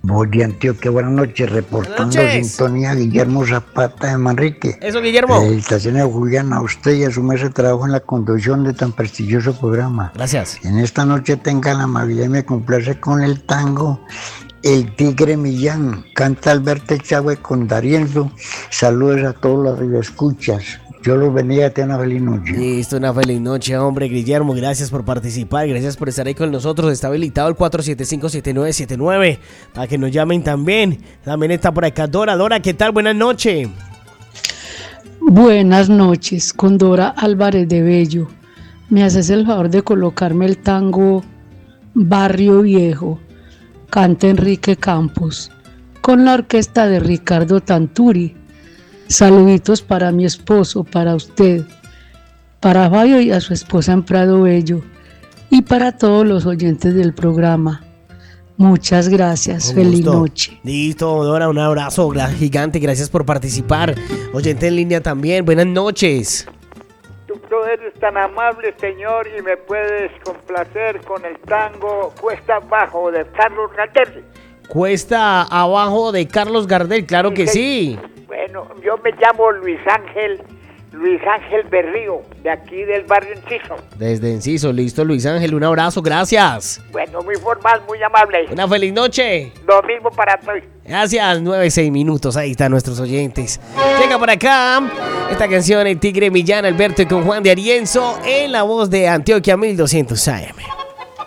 Voz de Antioquia, buenas noches, reportando sintonía Guillermo Zapata de Manrique. Eso, Guillermo. Felicitaciones a Julián, a usted y a su mesa de trabajo en la conducción de tan prestigioso programa. Gracias. En esta noche tengan la amabilidad y me complace con el tango El Tigre Millán. Canta Alberto Echagüe con Darienzo. Saludos a todos los radioescuchas. Yo los bendiga, tengan una feliz noche. Listo, una feliz noche, hombre. Guillermo, gracias por participar, gracias por estar ahí con nosotros. Está habilitado el 475-7979 para que nos llamen también. También está por acá Dora. Dora, ¿qué tal? Buenas noches. Buenas noches, con Dora Álvarez de Bello. ¿Me haces el favor de colocarme el tango Barrio Viejo? Canta Enrique Campos, con la orquesta de Ricardo Tanturi. Saluditos para mi esposo, para usted, para Fabio y a su esposa en Prado Bello, y para todos los oyentes del programa. Muchas gracias, feliz noche. Listo, Dora, un abrazo gigante, gracias por participar. Oyente en línea también, buenas noches. Tú eres tan amable, señor, y me puedes complacer con el tango Cuesta Abajo de Carlos Gardel. Cuesta Abajo de Carlos Gardel, claro que sí. Bueno, yo me llamo Luis Ángel Berrío, de aquí del barrio Enciso. Desde Enciso, listo, Luis Ángel, un abrazo, gracias. Bueno, muy formal, muy amable. Una feliz noche. Lo mismo para todos. Gracias, 9-6 minutos, ahí están nuestros oyentes. Llega por acá esta canción, El Tigre Millán, Alberto y con Juan de Arienzo, en la voz de Antioquia 1200 AM.